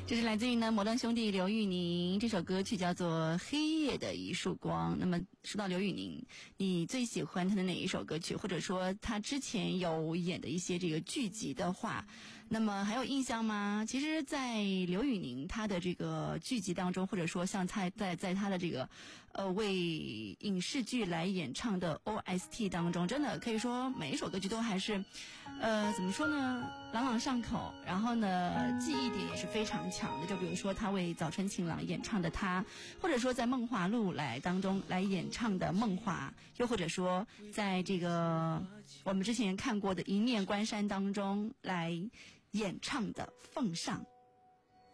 这是来自于呢摩登兄弟刘宇宁，这首歌曲叫做《黑夜的一束光》。那么说到刘宇宁，你最喜欢他的哪一首歌曲，或者说他之前有演的一些这个剧集的话，那么还有印象吗？其实在刘宇宁他的这个剧集当中，或者说像在他的这个为影视剧来演唱的 OST 当中，真的可以说每一首歌曲都还是怎么说呢，朗朗上口，然后呢记忆点也是非常强的。就比如说他为早春晴朗演唱的他，或者说在梦华录当中来演唱的梦华，又或者说在这个我们之前看过的一念关山当中来演唱的奉上。